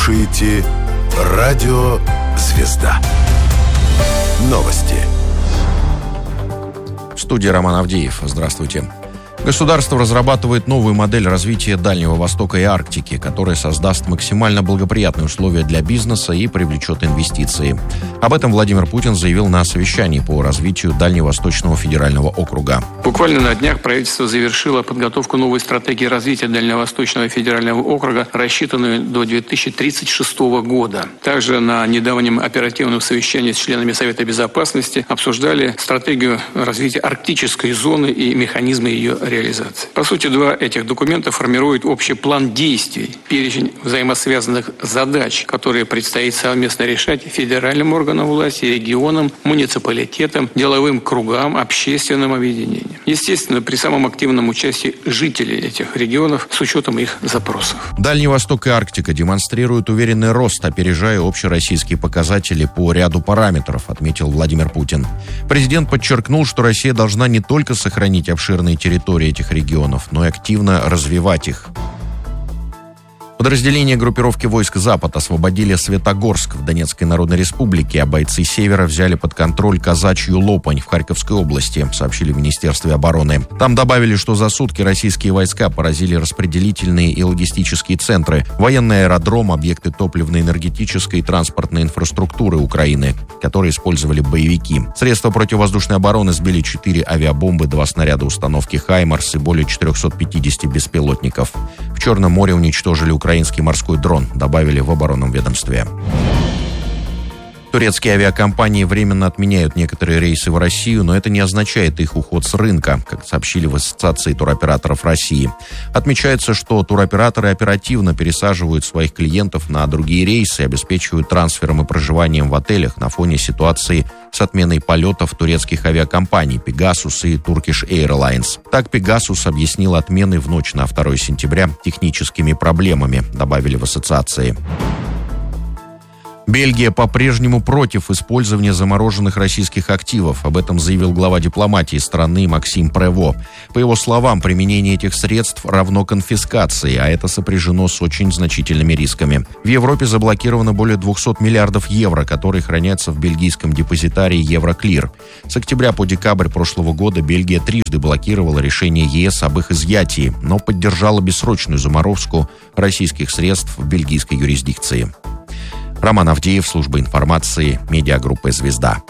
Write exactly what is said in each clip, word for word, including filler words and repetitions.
слушаете «Радио Звезда». Новости. В студии Роман Авдеев. Здравствуйте. Государство разрабатывает новую модель развития Дальнего Востока и Арктики, которая создаст максимально благоприятные условия для бизнеса и привлечет инвестиции. Об этом Владимир Путин заявил на совещании по развитию Дальневосточного федерального округа. Буквально на днях правительство завершило подготовку новой стратегии развития Дальневосточного федерального округа, рассчитанную до две тысячи тридцать шестого года. Также на недавнем оперативном совещании с членами Совета Безопасности обсуждали стратегию развития арктической зоны и механизмы ее реализации. По сути, два этих документа формируют общий план действий, перечень взаимосвязанных задач, которые предстоит совместно решать федеральным органам власти, регионам, муниципалитетам, деловым кругам, общественным объединениям. Естественно, при самом активном участии жителей этих регионов с учетом их запросов. Дальний Восток и Арктика демонстрируют уверенный рост, опережая общероссийские показатели по ряду параметров, отметил Владимир Путин. Президент подчеркнул, что Россия должна не только сохранить обширные территории этих регионов, но и активно развивать их. Подразделения группировки войск «Запад» освободили Светогорск в Донецкой Народной Республике, а бойцы Севера взяли под контроль Казачью Лопань в Харьковской области, сообщили в Министерстве обороны. Там добавили, что за сутки российские войска поразили распределительные и логистические центры, военный аэродром, объекты топливно-энергетической и транспортной инфраструктуры Украины, которые использовали боевики. Средства противовоздушной обороны сбили четыре авиабомбы, два снаряда установки «Хаймарс» и более четыреста пятьдесят беспилотников. В Черном море уничтожили украинские Украинский морской дрон, добавили в оборонном ведомстве. Турецкие авиакомпании временно отменяют некоторые рейсы в Россию, но это не означает их уход с рынка, как сообщили в Ассоциации туроператоров России. Отмечается, что туроператоры оперативно пересаживают своих клиентов на другие рейсы и обеспечивают трансфером и проживанием в отелях на фоне ситуации с отменой полетов турецких авиакомпаний «Пегасус» и «Turkish Airlines». Так, «Пегасус» объяснил отмены в ночь на второе сентября техническими проблемами, добавили в ассоциации. Бельгия по-прежнему против использования замороженных российских активов. Об этом заявил глава дипломатии страны Максим Прево. По его словам, применение этих средств равно конфискации, а это сопряжено с очень значительными рисками. В Европе заблокировано более двести миллиардов евро, которые хранятся в бельгийском депозитарии Евроклир. С октября по декабрь прошлого года Бельгия трижды блокировала решение ЕС об их изъятии, но поддержала бессрочную заморозку российских средств в бельгийской юрисдикции. Роман Авдеев, служба информации, медиагруппа «Звезда».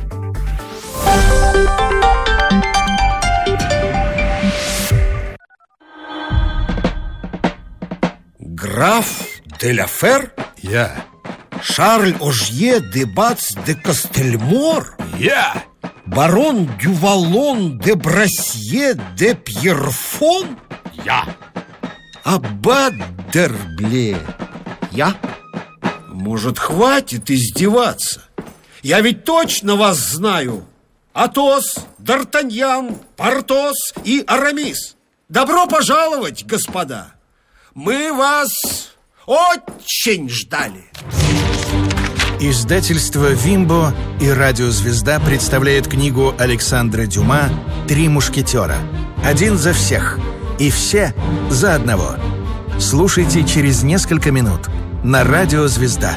Граф де ла Фер? Я. Шарль Ожье де Бац де Костельмор? Я. Барон Дювалон де Брасье де Пьерфон? Я. Аббат Дербле? Я. Может, хватит издеваться? Я ведь точно вас знаю. Атос, Д'Артаньян, Портос и Арамис. Добро пожаловать, господа. Мы вас очень ждали. Издательство «Вимбо» и «Радио Звезда» представляют книгу Александра Дюма «Три мушкетера». Один за всех и все за одного. Слушайте через несколько минут на «Радио Звезда».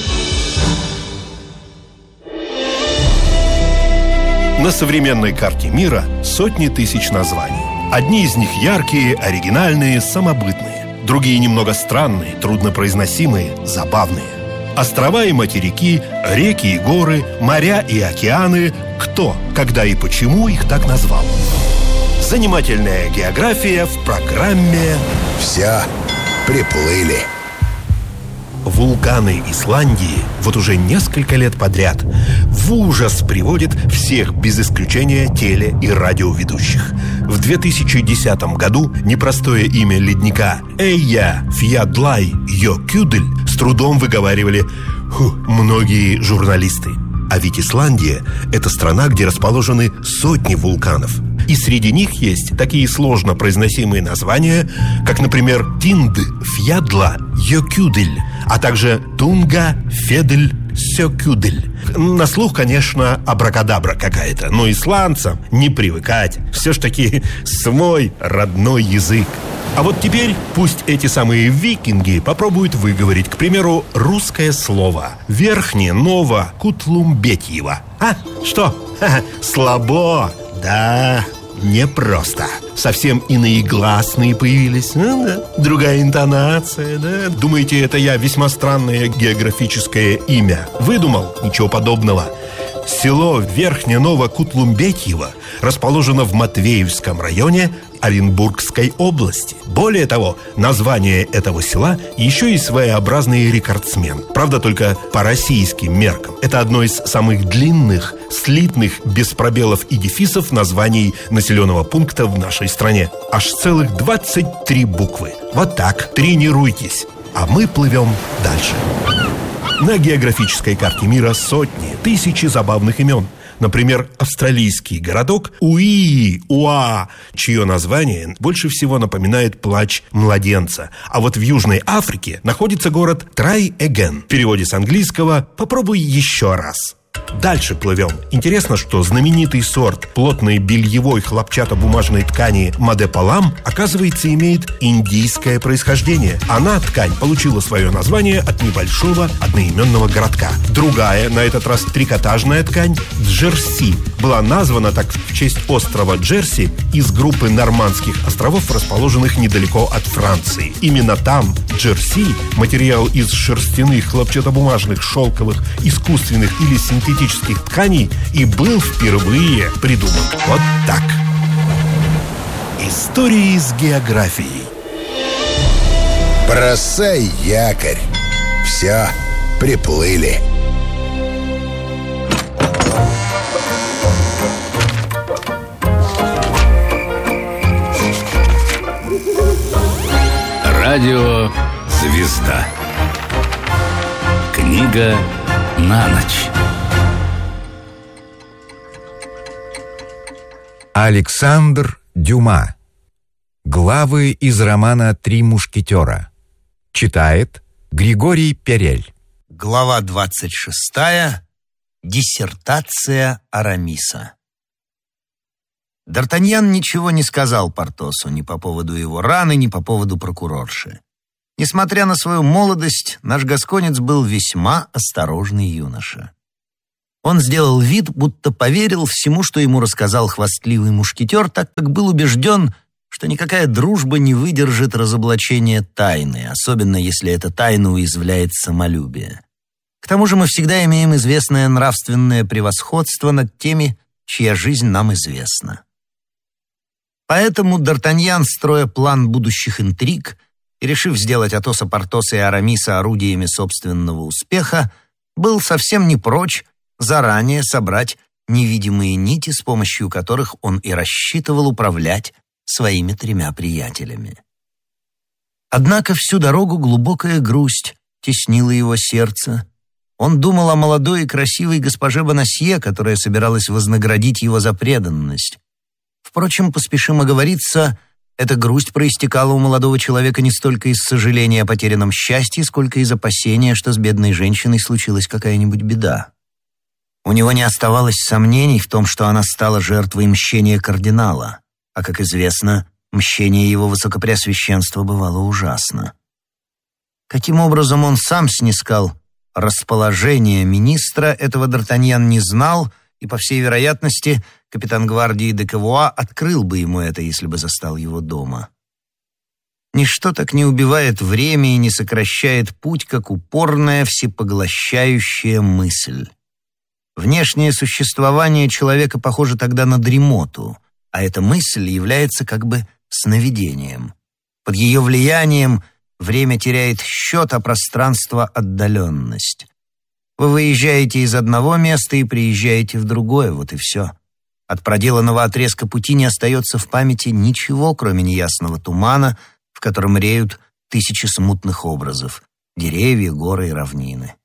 На современной карте мира сотни тысяч названий. Одни из них яркие, оригинальные, самобытные. Другие немного странные, труднопроизносимые, забавные. Острова и материки, реки и горы, моря и океаны. Кто, когда и почему их так назвал? Занимательная география в программе «Все приплыли». Вулканы Исландии вот уже несколько лет подряд в ужас приводят всех без исключения теле- и радиоведущих. В две тысячи десятом году непростое имя ледника Эйя Фьядлай Йокюдель с трудом выговаривали фу, многие журналисты. А ведь Исландия – это страна, где расположены сотни вулканов. И среди них есть такие сложно произносимые названия, как, например, Тинд Фьядла Йокюдель, а также Тунга Федель Сёкюдель. На слух, конечно, абракадабра какая-то, но исландцам не привыкать. Все ж таки свой родной язык. А вот теперь пусть эти самые викинги попробуют выговорить, к примеру, русское слово «Верхне Ново Кутлумбетьево». А? Что? Ха-ха. Слабо? Да, непросто. Совсем иные гласные появились. Ну, да. Другая интонация, да. Думаете, это я весьма странное географическое имя выдумал? Ничего подобного. Село Верхне Ново Кутлумбетьево расположено в Матвеевском районе Оренбургской области. Более того, название этого села еще и своеобразный рекордсмен. Правда, только по российским меркам. Это одно из самых длинных, слитных, без пробелов и дефисов названий населенного пункта в нашей стране. Аж целых двадцать три буквы. Вот так, тренируйтесь. А мы плывем дальше. На географической карте мира сотни, тысячи забавных имен. Например, австралийский городок Уи-Уа, чье название больше всего напоминает плач младенца. А вот в Южной Африке находится город Try Again. В переводе с английского «попробуй еще раз». Дальше плывем. Интересно, что знаменитый сорт плотной бельевой хлопчатобумажной ткани Мадепалам, оказывается, имеет индийское происхождение. Она, ткань, получила свое название от небольшого одноименного городка. Другая, на этот раз трикотажная ткань, Джерси, была названа так в честь острова Джерси из группы Нормандских островов, расположенных недалеко от Франции. Именно там, Джерси, материал из шерстяных, хлопчатобумажных, шелковых, искусственных или синтетических тканей и был впервые придуман. Вот так. Истории с географией. Бросай якорь. Все, приплыли. Радио «Звезда». Книга на ночь. Александр Дюма. Главы из романа «Три мушкетера». Читает Григорий Перель. Глава двадцать шестая. Диссертация Арамиса. Д'Артаньян ничего не сказал Портосу ни по поводу его раны, ни по поводу прокурорши. Несмотря на свою молодость, наш гасконец был весьма осторожный юноша. Он сделал вид, будто поверил всему, что ему рассказал хвастливый мушкетер, так как был убежден, что никакая дружба не выдержит разоблачения тайны, особенно если эта тайна уязвляет самолюбие. К тому же мы всегда имеем известное нравственное превосходство над теми, чья жизнь нам известна. Поэтому Д'Артаньян, строя план будущих интриг и решив сделать Атоса, Портоса и Арамиса орудиями собственного успеха, был совсем не прочь заранее собрать невидимые нити, с помощью которых он и рассчитывал управлять своими тремя приятелями. Однако всю дорогу глубокая грусть теснила его сердце. Он думал о молодой и красивой госпоже Бонасье, которая собиралась вознаградить его за преданность. Впрочем, поспешим оговориться, эта грусть проистекала у молодого человека не столько из сожаления о потерянном счастье, сколько из опасения, что с бедной женщиной случилась какая-нибудь беда. У него не оставалось сомнений в том, что она стала жертвой мщения кардинала, а, как известно, мщение его высокопреосвященства бывало ужасно. Каким образом он сам снискал расположение министра, этого Д'Артаньян не знал, и, по всей вероятности, капитан гвардии де Кавуа открыл бы ему это, если бы застал его дома. Ничто так не убивает время и не сокращает путь, как упорная, всепоглощающая мысль. Внешнее существование человека похоже тогда на дремоту, а эта мысль является как бы сновидением. Под ее влиянием время теряет счет, а пространство — отдаленность. Вы выезжаете из одного места и приезжаете в другое, вот и все. От проделанного отрезка пути не остается в памяти ничего, кроме неясного тумана, в котором реют тысячи смутных образов — деревья, горы и равнины.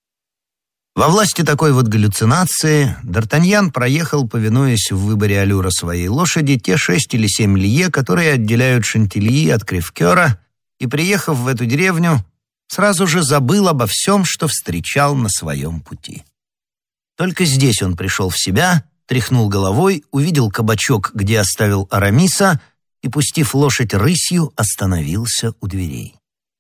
Во власти такой вот галлюцинации Д'Артаньян проехал, повинуясь в выборе аллюра своей лошади, те шесть или семь лье, которые отделяют Шантильи от Кривкера, и, приехав в эту деревню, сразу же забыл обо всем, что встречал на своем пути. Только здесь он пришел в себя, тряхнул головой, увидел кабачок, где оставил Арамиса, и, пустив лошадь рысью, остановился у дверей.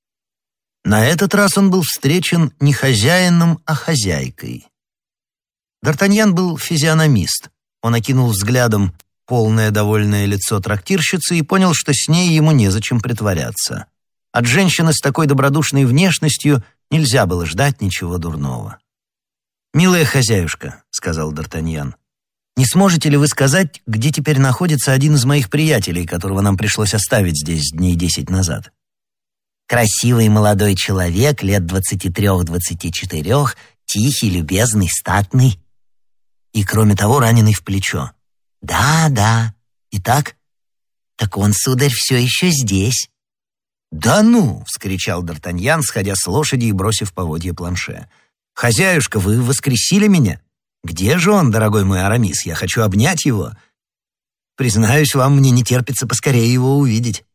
На этот раз он был встречен не хозяином, а хозяйкой. Д'Артаньян был физиономист. Он окинул взглядом полное довольное лицо трактирщицы и понял, что с ней ему незачем притворяться. От женщины с такой добродушной внешностью нельзя было ждать ничего дурного. «Милая хозяюшка», — сказал Д'Артаньян, — «не сможете ли вы сказать, где теперь находится один из моих приятелей, которого нам пришлось оставить здесь дней десять назад?» «Красивый молодой человек, лет двадцати трех-двадцати четырех, тихий, любезный, статный. И, кроме того, раненый в плечо». «Да, да. Итак?» «Так он, сударь, все еще здесь». «Да ну!» — вскричал Д'Артаньян, сходя с лошади и бросив поводья планше. «Хозяюшка, вы воскресили меня? Где же он, дорогой мой Арамис? Я хочу обнять его. Признаюсь вам, мне не терпится поскорее его увидеть».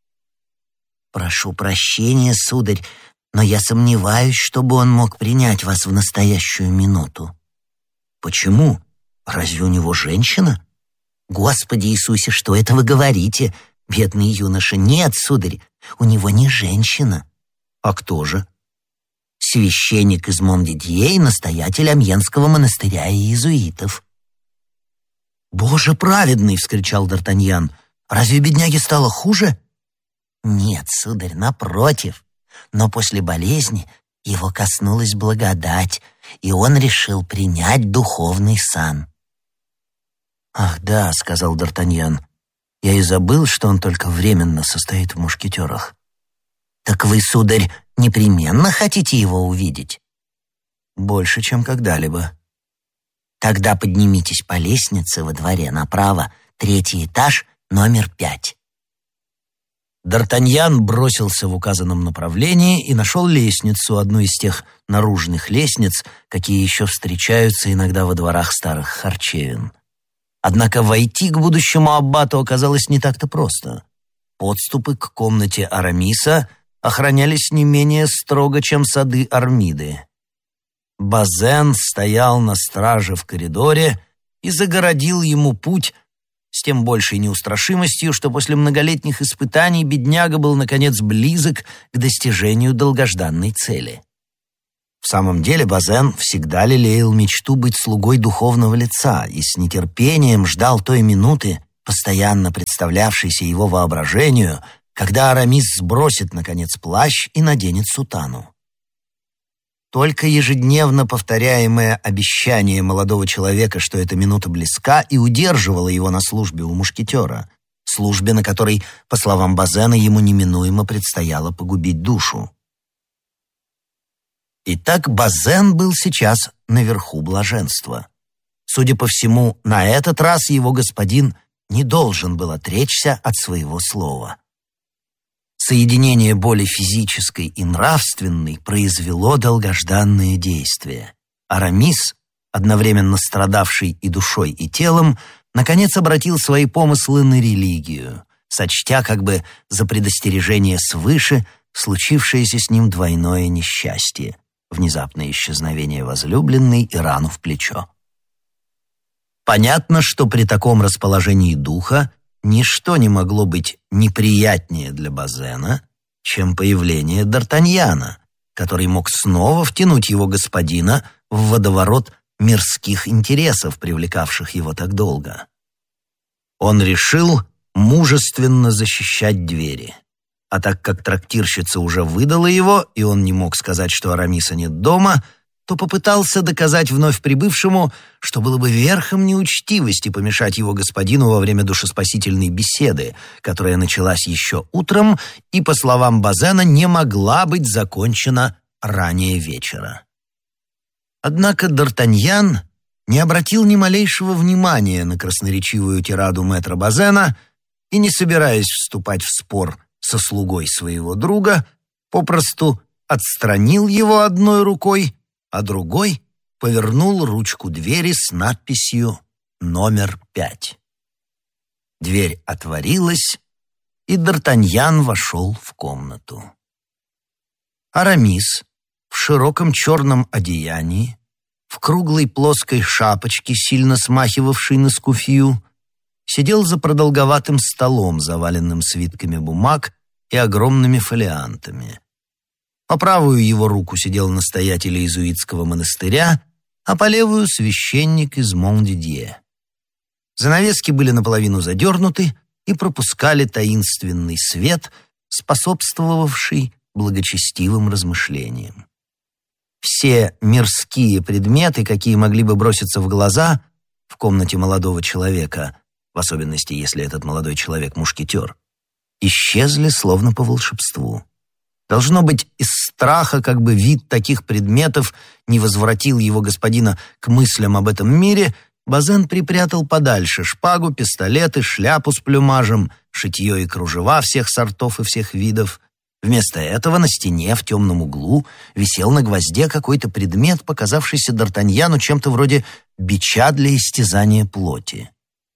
«Прошу прощения, сударь, но я сомневаюсь, чтобы он мог принять вас в настоящую минуту». «Почему? Разве у него женщина?» «Господи Иисусе, что это вы говорите, бедный юноша? Нет, сударь, у него не женщина». «А кто же?» «Священник из Мондидье и настоятель Амьенского монастыря и иезуитов». «Боже праведный!» — вскричал Д'Артаньян. «Разве бедняге стало хуже?» «Нет, сударь, напротив. Но после болезни его коснулась благодать, и он решил принять духовный сан». «Ах да», — сказал Д'Артаньян, — «я и забыл, что он только временно состоит в мушкетерах». «Так вы, сударь, непременно хотите его увидеть?» «Больше, чем когда-либо». «Тогда поднимитесь по лестнице во дворе направо, третий этаж, номер пять». Д'Артаньян бросился в указанном направлении и нашел лестницу, одну из тех наружных лестниц, какие еще встречаются иногда во дворах старых харчевин. Однако войти к будущему аббату оказалось не так-то просто. Подступы к комнате Арамиса охранялись не менее строго, чем сады Армиды. Базен стоял на страже в коридоре и загородил ему путь с тем большей неустрашимостью, что после многолетних испытаний бедняга был, наконец, близок к достижению долгожданной цели. В самом деле Базен всегда лелеял мечту быть слугой духовного лица и с нетерпением ждал той минуты, постоянно представлявшейся его воображению, когда Арамис сбросит, наконец, плащ и наденет сутану. Только ежедневно повторяемое обещание молодого человека, что эта минута близка, и удерживало его на службе у мушкетера, службе, на которой, по словам Базена, ему неминуемо предстояло погубить душу. Итак, Базен был сейчас наверху блаженства. Судя по всему, на этот раз его господин не должен был отречься от своего слова. Соединение боли физической и нравственной произвело долгожданное действие. Арамис, одновременно страдавший и душой, и телом, наконец обратил свои помыслы на религию, сочтя как бы за предостережение свыше случившееся с ним двойное несчастье — внезапное исчезновение возлюбленной и рану в плечо. Понятно, что при таком расположении духа ничто не могло быть неприятнее для Базена, чем появление Д'Артаньяна, который мог снова втянуть его господина в водоворот мирских интересов, привлекавших его так долго. Он решил мужественно защищать двери. А так как трактирщица уже выдала его, и он не мог сказать, что Арамиса нет дома, то попытался доказать вновь прибывшему, что было бы верхом неучтивости помешать его господину во время душеспасительной беседы, которая началась еще утром и, по словам Базена, не могла быть закончена ранее вечера. Однако Д'Артаньян не обратил ни малейшего внимания на красноречивую тираду мэтра Базена и, не собираясь вступать в спор со слугой своего друга, попросту отстранил его одной рукой, а другой повернул ручку двери с надписью «Номер пять». Дверь отворилась, и Д'Артаньян вошел в комнату. Арамис в широком черном одеянии, в круглой плоской шапочке, сильно смахивавшей на скуфью, сидел за продолговатым столом, заваленным свитками бумаг и огромными фолиантами. По правую его руку сидел настоятель иезуитского монастыря, а по левую — священник из Мон-Дидье. Занавески были наполовину задернуты и пропускали таинственный свет, способствовавший благочестивым размышлениям. Все мирские предметы, какие могли бы броситься в глаза в комнате молодого человека, в особенности, если этот молодой человек мушкетер, исчезли словно по волшебству. Должно быть, из страха, как бы вид таких предметов не возвратил его господина к мыслям об этом мире, Базен припрятал подальше шпагу, пистолеты, шляпу с плюмажем, шитье и кружева всех сортов и всех видов. Вместо этого на стене в темном углу висел на гвозде какой-то предмет, показавшийся Д'Артаньяну чем-то вроде бича для истязания плоти.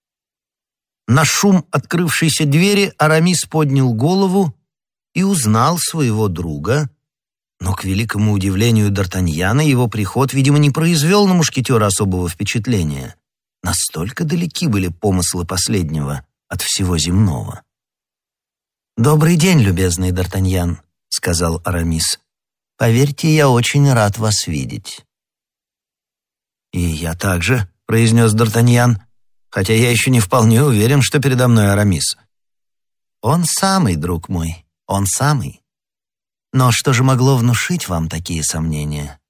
На шум открывшейся двери Арамис поднял голову и узнал своего друга, но, к великому удивлению Д'Артаньяна, его приход, видимо, не произвел на мушкетера особого впечатления. Настолько далеки были помыслы последнего от всего земного. «Добрый день, любезный Д'Артаньян», — сказал Арамис. «Поверьте, я очень рад вас видеть». «И я также», — произнес Д'Артаньян, «хотя я еще не вполне уверен, что передо мной Арамис». «Он самый, друг мой, он самый. Но что же могло внушить вам такие сомнения?»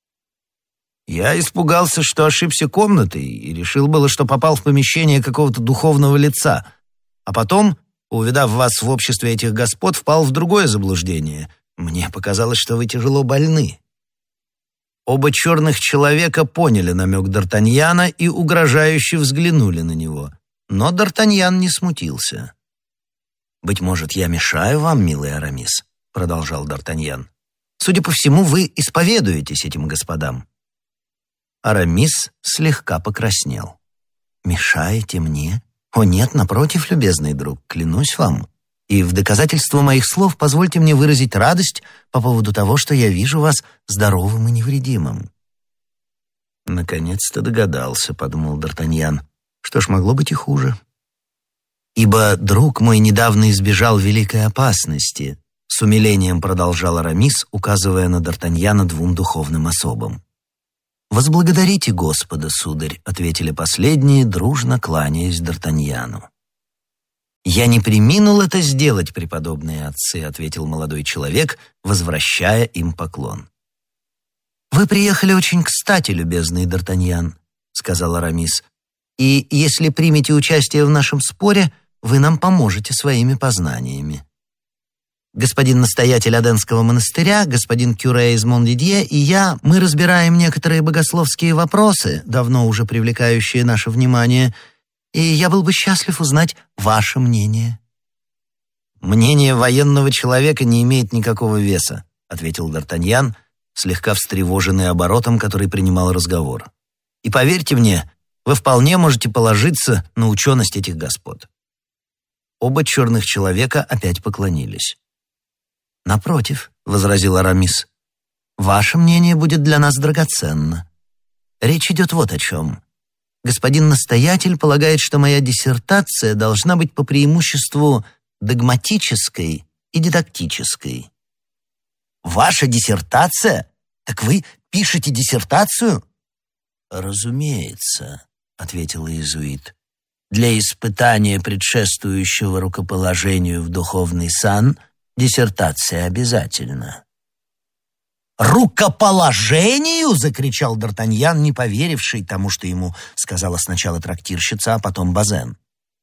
«Я испугался, что ошибся комнатой, и решил было, что попал в помещение какого-то духовного лица. А потом, увидав вас в обществе этих господ, впал в другое заблуждение. Мне показалось, что вы тяжело больны». Оба черных человека поняли намек Д'Артаньяна и угрожающе взглянули на него. Но Д'Артаньян не смутился. «Быть может, я мешаю вам, милый Арамис?» — продолжал Д'Артаньян. «Судя по всему, вы исповедуетесь этим господам». Арамис слегка покраснел. «Мешаете мне? О нет, напротив, любезный друг, клянусь вам. И в доказательство моих слов позвольте мне выразить радость по поводу того, что я вижу вас здоровым и невредимым». «Наконец-то догадался», — подумал Д'Артаньян. «Что ж, могло быть и хуже». «Ибо друг мой недавно избежал великой опасности», — с умилением продолжал Арамис, указывая на Д'Артаньяна двум духовным особам. «Возблагодарите Господа, сударь», — ответили последние, дружно кланяясь Д'Артаньяну. «Я не преминул это сделать, преподобные отцы», — ответил молодой человек, возвращая им поклон. «Вы приехали очень кстати, любезный Д'Артаньян», — сказал Арамис, «и если примете участие в нашем споре, вы нам поможете своими познаниями. Господин настоятель Аденского монастыря, господин кюре из Мон-Дидье и я, мы разбираем некоторые богословские вопросы, давно уже привлекающие наше внимание, и я был бы счастлив узнать ваше мнение». «Мнение военного человека не имеет никакого веса», — ответил Д'Артаньян, слегка встревоженный оборотом, который принимал разговор. «И поверьте мне, вы вполне можете положиться на ученость этих господ». Оба черных человека опять поклонились. «Напротив», — возразил Арамис, — «ваше мнение будет для нас драгоценно. Речь идет вот о чем. Господин настоятель полагает, что моя диссертация должна быть по преимуществу догматической и дидактической». «Ваша диссертация? Так вы пишете диссертацию?» «Разумеется», — ответил иезуит. «Для испытания предшествующего рукоположению в духовный сан диссертация обязательна». «Рукоположению?» — закричал Д'Артаньян, не поверивший тому, что ему сказала сначала трактирщица, а потом Базен.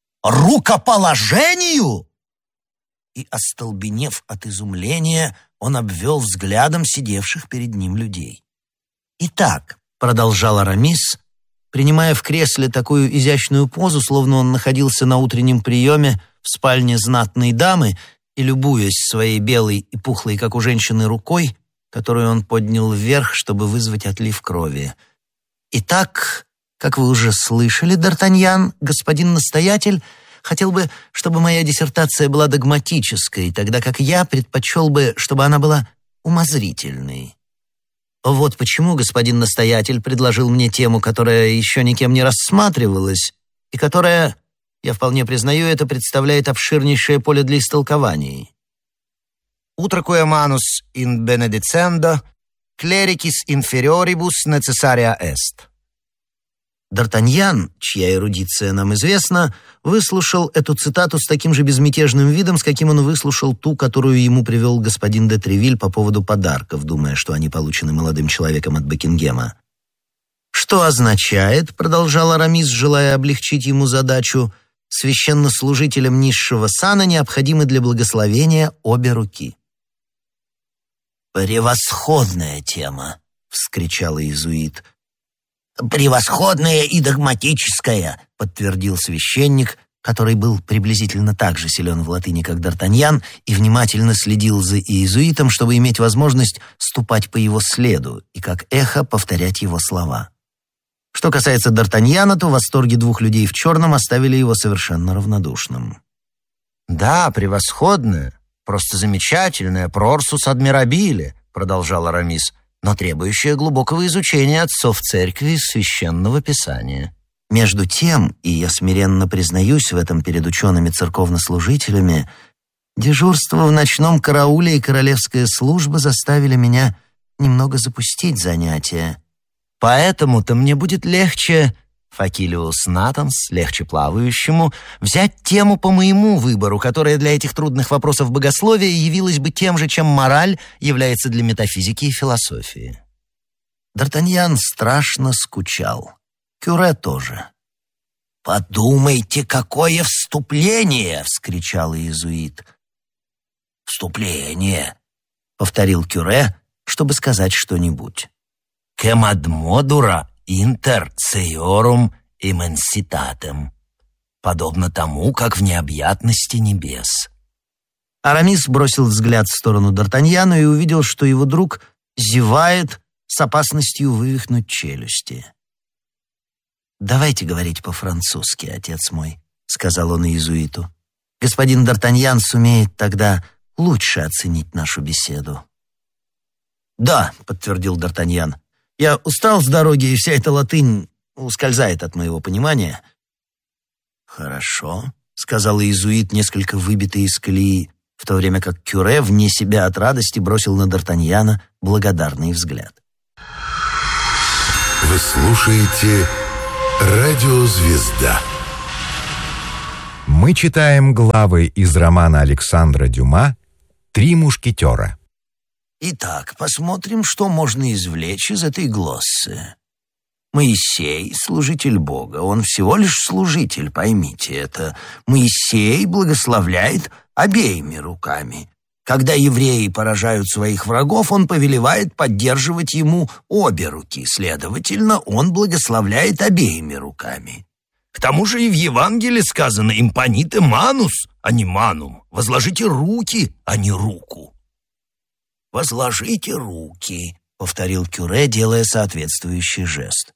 «Рукоположению?» И, остолбенев от изумления, он обвел взглядом сидевших перед ним людей. «Итак», — продолжал Арамис, принимая в кресле такую изящную позу, словно он находился на утреннем приеме в спальне знатной дамы, и, любуясь своей белой и пухлой, как у женщины, рукой, которую он поднял вверх, чтобы вызвать отлив крови. «Итак, как вы уже слышали, Д'Артаньян, господин настоятель хотел бы, чтобы моя диссертация была догматической, тогда как я предпочел бы, чтобы она была умозрительной. Вот почему господин настоятель предложил мне тему, которая еще никем не рассматривалась, и которая, Я вполне признаю, это представляет обширнейшее поле для истолкований. «Utraque manus in benedicendo, clericis inferioribus necessaria est». Д'Артаньян, чья эрудиция нам известна, выслушал эту цитату с таким же безмятежным видом, с каким он выслушал ту, которую ему привел господин де Тревиль по поводу подарков, думая, что они получены молодым человеком от Бекингема. «Что означает, — продолжал Арамис, желая облегчить ему задачу, — священнослужителям низшего сана необходимы для благословения обе руки». «Превосходная тема!» — вскричал иезуит. «Превосходная и догматическая!» — подтвердил священник, который был приблизительно так же силен в латыни, как Д'Артаньян, и внимательно следил за иезуитом, чтобы иметь возможность ступать по его следу и как эхо повторять его слова. Что касается Д'Артаньяна, то восторги двух людей в черном оставили его совершенно равнодушным. «Да, превосходная, просто замечательная, прорсус адмирабиле», — продолжал Арамис, «но требующая глубокого изучения отцов церкви и священного писания. Между тем, и я смиренно признаюсь в этом перед учеными церковнослужителями, дежурство в ночном карауле и королевская служба заставили меня немного запустить занятия. Поэтому-то мне будет легче, факилиус натанс, легче плавающему, взять тему по моему выбору, которая для этих трудных вопросов богословия явилась бы тем же, чем мораль является для метафизики и философии». Д'Артаньян страшно скучал. Кюре тоже. «Подумайте, какое вступление!» — вскричал иезуит. «Вступление!» — повторил Кюре, чтобы сказать что-нибудь. «Quem ad modura inter ceorum immensitatem», подобно тому, как в необъятности небес. Арамис бросил взгляд в сторону Д'Артаньяна и увидел, что его друг зевает с опасностью вывихнуть челюсти. «Давайте говорить по-французски, отец мой», — сказал он иезуиту. «Господин Д'Артаньян сумеет тогда лучше оценить нашу беседу». «Да», — подтвердил Д'Артаньян, — «я устал с дороги, и вся эта латынь ускользает от моего понимания». «Хорошо», — сказал иезуит, несколько выбитый из колеи, в то время как Кюре вне себя от радости бросил на Д'Артаньяна благодарный взгляд. Вы слушаете «Радио Звезда». Мы читаем главы из романа Александра Дюма «Три мушкетера». Итак, посмотрим, что можно извлечь из этой глоссы. Моисей — служитель Бога, он всего лишь служитель, поймите это. Моисей благословляет обеими руками. Когда евреи поражают своих врагов, он повелевает поддерживать ему обе руки, следовательно, он благословляет обеими руками. К тому же и в Евангелии сказано «импоните манус», а не манум, возложите руки, а не руку. «Возложите руки», — повторил Кюре, делая соответствующий жест.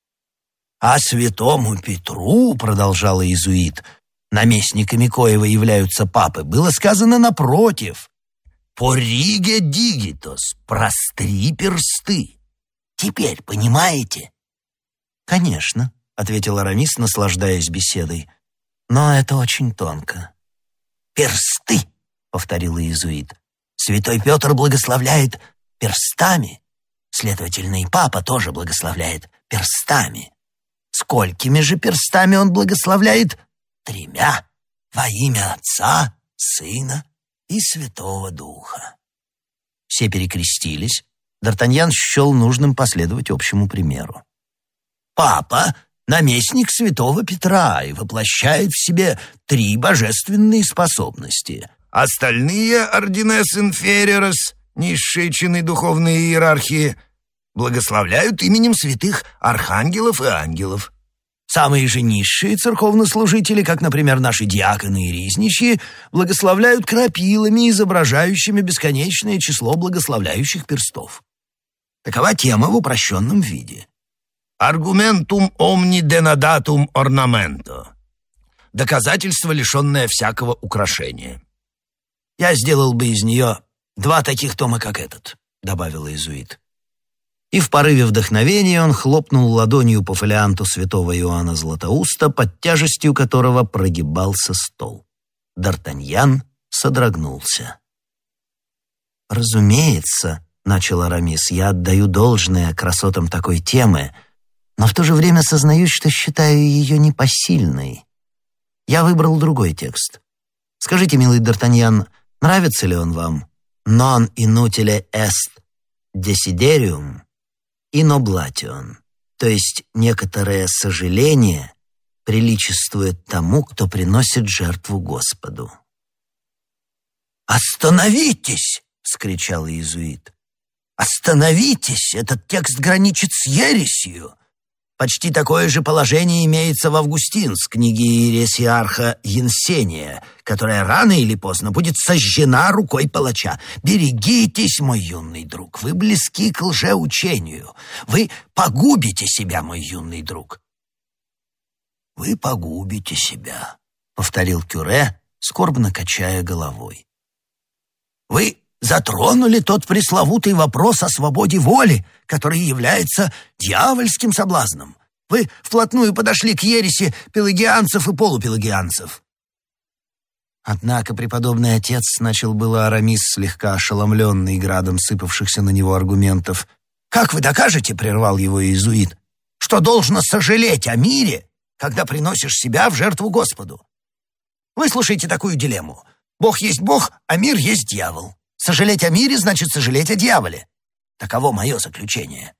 «А святому Петру, — продолжал иезуит, — наместниками коего являются папы, было сказано напротив, «Пориге дигитос, простри персты». Теперь понимаете?» «Конечно», — ответил Арамис, наслаждаясь беседой, — «но это очень тонко». «Персты», — повторил иезуит. Святой Петр благословляет перстами, следовательно, и папа тоже благословляет перстами. Сколькими же перстами он благословляет? Тремя, во имя Отца, Сына и Святого Духа. Все перекрестились. Д'Артаньян счел нужным последовать общему примеру. Папа — наместник святого Петра и воплощает в себе три божественные способности. Остальные ординес инфериорес, низшие чины духовной иерархии, благословляют именем святых архангелов и ангелов. Самые же низшие церковнослужители, как, например, наши диаконы и ризничьи, благословляют крапилами, изображающими бесконечное число благословляющих перстов. Такова тема в упрощенном виде. Аргументум omni denadatum ornamento. Доказательство, лишенное всякого украшения. Я сделал бы из нее два таких тома, как этот, добавил иезуит. И в порыве вдохновения он хлопнул ладонью по фолианту святого Иоанна Златоуста, под тяжестью которого прогибался стол. Д'Артаньян содрогнулся. «Разумеется, — начал Арамис, — я отдаю должное красотам такой темы, но в то же время сознаюсь, что считаю ее непосильной. Я выбрал другой текст. Скажите, милый Д'Артаньян, нравится ли он вам? Non inutile est desiderium in oblation, то есть некоторое сожаление приличествует тому, кто приносит жертву Господу». «Остановитесь!» — вскричал иезуит. «Остановитесь! Этот текст граничит с ересью. Почти такое же положение имеется в Августин с книги Ересиарха Янсения, которая рано или поздно будет сожжена рукой палача. Берегитесь, мой юный друг, вы близки к лжеучению. Вы погубите себя, мой юный друг». «Вы погубите себя», — повторил Кюре, скорбно качая головой. «Вы затронули тот пресловутый вопрос о свободе воли, который является дьявольским соблазном. Вы вплотную подошли к ереси пелагианцев и полупелагианцев». Однако преподобный отец, начал было Арамис, слегка ошеломленный градом сыпавшихся на него аргументов. «Как вы докажете, — прервал его иезуит, — что должно сожалеть о мире, когда приносишь себя в жертву Господу? Выслушайте такую дилемму. Бог есть Бог, а мир есть дьявол. Сожалеть о мире значит сожалеть о дьяволе. Таково мое заключение».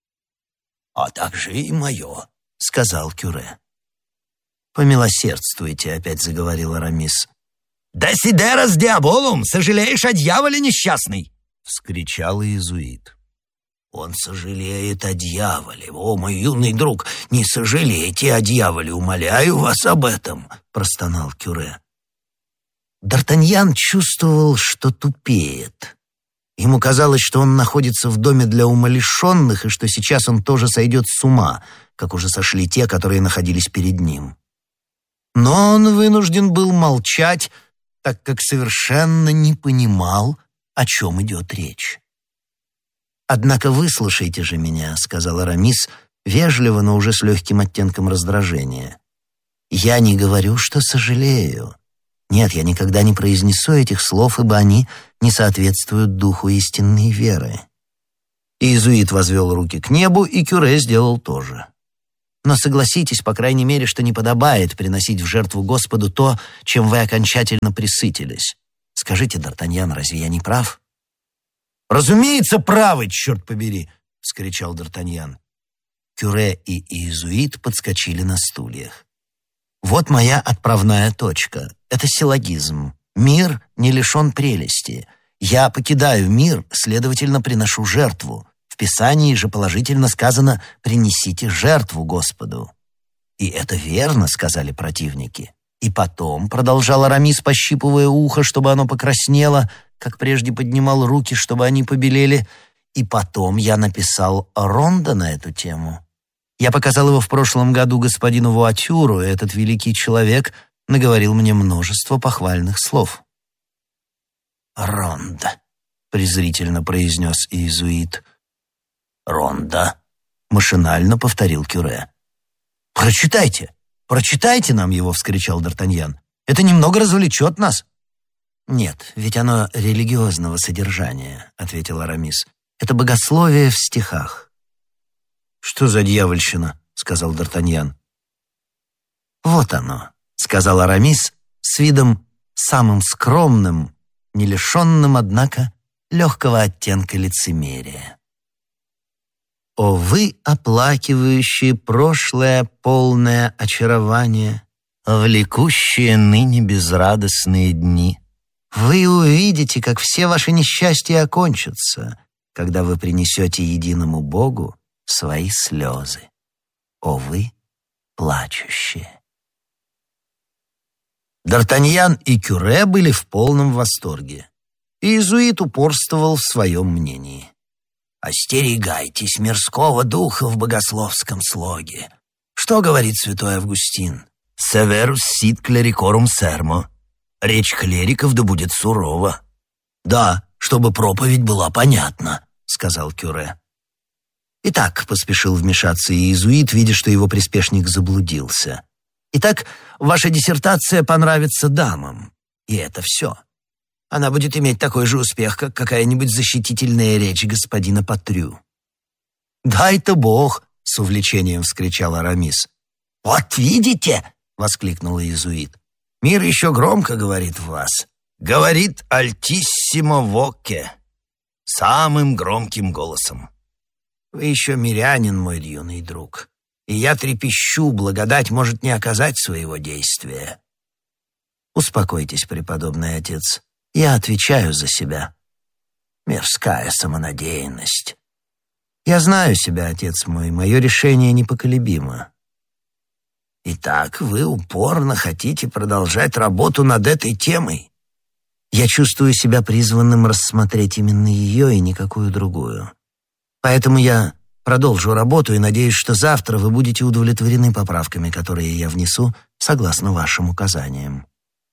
«А также и мое», — сказал Кюре. «Помилосердствуйте», — опять заговорил Арамис. «Десидерас диаболум, сожалеешь о дьяволе несчастный!» — вскричал иезуит. «Он сожалеет о дьяволе. О, мой юный друг, не сожалейте о дьяволе, умоляю вас об этом», — простонал Кюре. Д'Артаньян чувствовал, что тупеет. Ему казалось, что он находится в доме для умалишенных, и что сейчас он тоже сойдет с ума, как уже сошли те, которые находились перед ним. Но он вынужден был молчать, так как совершенно не понимал, о чем идет речь. «Однако выслушайте же меня», — сказал Арамис, вежливо, но уже с легким оттенком раздражения. «Я не говорю, что сожалею. Нет, я никогда не произнесу этих слов, ибо они не соответствуют духу истинной веры». Иезуит возвел руки к небу, и Кюре сделал то же. «Но согласитесь, по крайней мере, что не подобает приносить в жертву Господу то, чем вы окончательно пресытились. Скажите, Д'Артаньян, разве я не прав?» «Разумеется, правы, черт побери!» — вскричал Д'Артаньян. Кюре и иезуит подскочили на стульях. «Вот моя отправная точка. Это силлогизм. Мир не лишен прелести. Я покидаю мир, следовательно, приношу жертву. В Писании же положительно сказано «принесите жертву Господу». «И это верно», — сказали противники. «И потом», — продолжал Арамис, пощипывая ухо, чтобы оно покраснело, как прежде поднимал руки, чтобы они побелели, «и потом я написал рондо на эту тему. Я показал его в прошлом году господину Вуатюру, и этот великий человек наговорил мне множество похвальных слов». «Рондо», — презрительно произнес иезуит. «Рондо», — машинально повторил Кюре. «Прочитайте, прочитайте нам его», — вскричал Д'Артаньян. «Это немного развлечет нас». «Нет, ведь оно религиозного содержания», — ответил Арамис. «Это богословие в стихах». «Что за дьявольщина?» — сказал Д'Артаньян. «Вот оно», — сказал Арамис с видом самым скромным, не лишенным, однако, легкого оттенка лицемерия. «О вы, оплакивающие прошлое полное очарование, влекущие ныне безрадостные дни, вы увидите, как все ваши несчастья окончатся, когда вы принесете единому Богу свои слезы. О вы, плачущие». Д'Артаньян и Кюре были в полном восторге. Иезуит упорствовал в своем мнении. «Остерегайтесь мирского духа в богословском слоге. Что говорит святой Августин? Severus sit clericorum sermo. Речь клериков да будет сурова». «Да, чтобы проповедь была понятна», — сказал Кюре. «Итак», — поспешил вмешаться иезуит, видя, что его приспешник заблудился. «Итак, ваша диссертация понравится дамам. И это все. Она будет иметь такой же успех, как какая-нибудь защитительная речь господина Патрю». «Дай-то Бог!» — с увлечением вскричал Арамис. «Вот видите!» — воскликнул иезуит. «Мир еще громко говорит в вас. Говорит альтиссимо воке, самым громким голосом. Вы еще мирянин, мой юный друг, и я трепещу, благодать может не оказать своего действия. Успокойтесь, преподобный отец, я отвечаю за себя. Мирская самонадеянность. Я знаю себя, отец мой, мое решение непоколебимо. Итак, вы упорно хотите продолжать работу над этой темой. Я чувствую себя призванным рассмотреть именно ее и никакую другую. Поэтому я продолжу работу и надеюсь, что завтра вы будете удовлетворены поправками, которые я внесу, согласно вашим указаниям».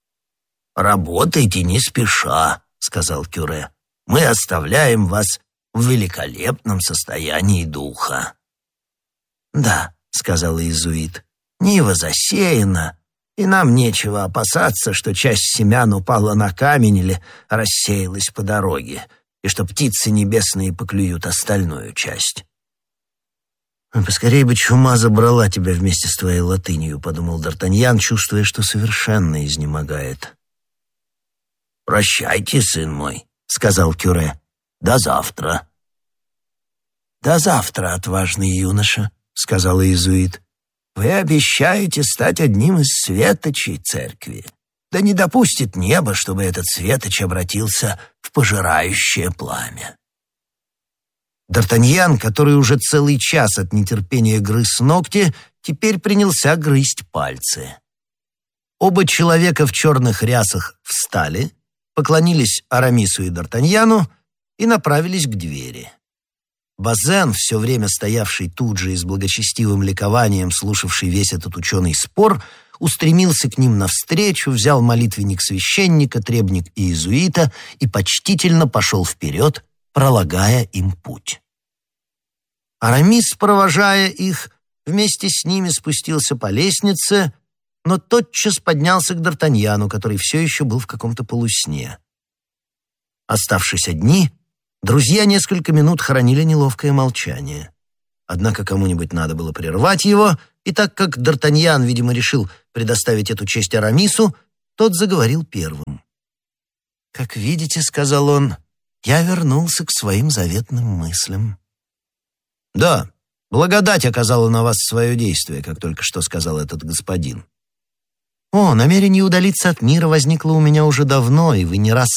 «Работайте не спеша», — сказал Кюре. «Мы оставляем вас в великолепном состоянии духа». «Да», — сказал иезуит, — «нива засеяна, и нам нечего опасаться, что часть семян упала на камень или рассеялась по дороге, и что птицы небесные поклюют остальную часть». «Поскорее бы чума забрала тебя вместе с твоей латынью», — подумал Д'Артаньян, чувствуя, что совершенно изнемогает. «Прощайте, сын мой», — сказал Кюре. «До завтра». «До завтра, отважный юноша», — сказал иезуит. «Вы обещаете стать одним из светочей церкви. Да не допустит небо, чтобы этот светоч обратился в пожирающее пламя». Д'Артаньян, который уже целый час от нетерпения грыз ногти, теперь принялся грызть пальцы. Оба человека в черных рясах встали, поклонились Арамису и Д'Артаньяну и направились к двери. Базен, все время стоявший тут же и с благочестивым ликованием слушавший весь этот ученый спор, устремился к ним навстречу, взял молитвенник священника, требник иезуита и почтительно пошел вперед, пролагая им путь. Арамис, провожая их, вместе с ними спустился по лестнице, но тотчас поднялся к Д'Артаньяну, который все еще был в каком-то полусне. Оставшись одни, друзья несколько минут хранили неловкое молчание. Однако кому-нибудь надо было прервать его, и так как Д'Артаньян, видимо, решил предоставить эту честь Арамису, тот заговорил первым. «Как видите, — сказал он, — я вернулся к своим заветным мыслям». «Да, благодать оказала на вас свое действие, как только что сказал этот господин». «О, намерение удалиться от мира возникло у меня уже давно, и вы не раз